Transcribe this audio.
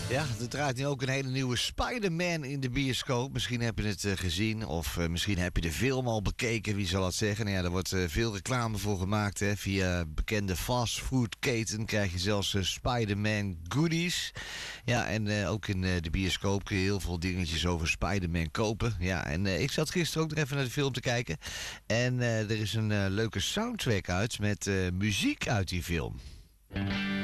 Ja, er draait nu ook een hele nieuwe Spider-Man in de bioscoop. Misschien heb je het gezien of misschien heb je de film al bekeken, wie zal het zeggen. Nou ja, er wordt veel reclame voor gemaakt. Hè. Via bekende fastfoodketen krijg je zelfs Spider-Man goodies. Ja, en ook in de bioscoop kun je heel veel dingetjes over Spider-Man kopen. Ja, en ik zat gisteren ook nog even naar de film te kijken. En er is een leuke soundtrack uit met muziek uit die film.